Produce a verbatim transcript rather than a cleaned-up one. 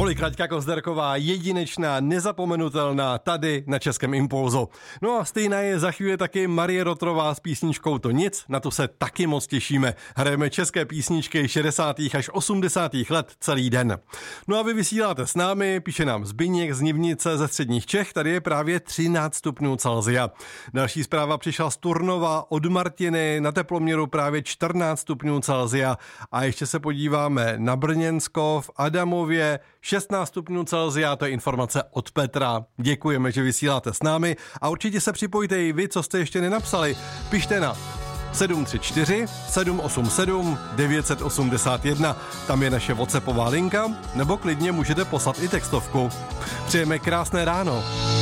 Tolik Laďka Kozderková, jedinečná, nezapomenutelná tady na Českém Impulzu. No a stejná je za chvíli taky Marie Rotrová s písničkou To nic, na to se taky moc těšíme. Hrajeme české písničky šedesátých až osmdesátých let celý den. No a vy vysíláte s námi, píše nám Zbyněk z Nivnice ze středních Čech, tady je právě třináct stupňů Celsia. Další zpráva přišla z Turnova od Martiny, na teploměru právě čtrnáct stupňů Celsia. A ještě se podíváme na Brněnsko v Adamově, šestnáct stupňů Celsia, to je informace od Petra. Děkujeme, že vysíláte s námi a určitě se připojte i vy, co jste ještě nenapsali. Pište na sedm tři čtyři sedm osm sedm devět osm jedna, tam je naše WhatsAppová linka, nebo klidně můžete poslat i textovku. Přejeme krásné ráno.